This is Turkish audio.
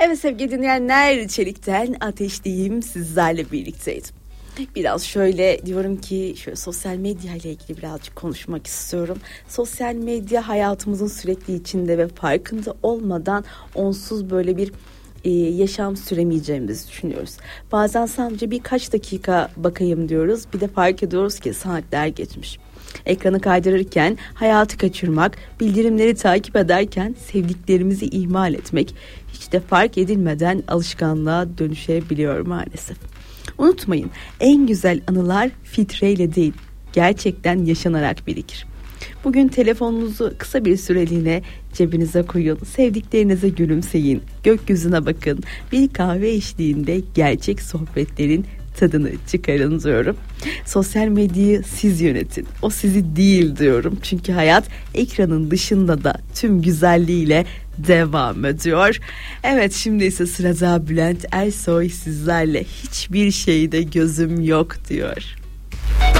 Evet sevgili dinleyenler, Çelik'ten Ateşliyim sizlerle birlikteydim. Biraz şöyle diyorum ki sosyal medya ile ilgili birazcık konuşmak istiyorum. Sosyal medya hayatımızın sürekli içinde ve farkında olmadan onsuz böyle bir yaşam süremeyeceğimizi düşünüyoruz. Bazen sadece birkaç dakika bakayım diyoruz. Bir de fark ediyoruz ki saatler geçmiş. Ekranı kaydırırken hayatı kaçırmak, bildirimleri takip ederken sevdiklerimizi ihmal etmek hiç de fark edilmeden alışkanlığa dönüşebiliyor maalesef. Unutmayın, en güzel anılar filtreyle değil, gerçekten yaşanarak birikir. Bugün telefonunuzu kısa bir süreliğine cebinize koyun, sevdiklerinize gülümseyin, gökyüzüne bakın, bir kahve eşliğinde gerçek sohbetlerin tadını çıkarın diyorum. Sosyal medyayı siz yönetin, o sizi değil diyorum. Çünkü hayat ekranın dışında da tüm güzelliğiyle devam ediyor. Evet, şimdi ise sırada Bülent Ersoy sizlerle hiçbir şeyde gözüm yok diyor.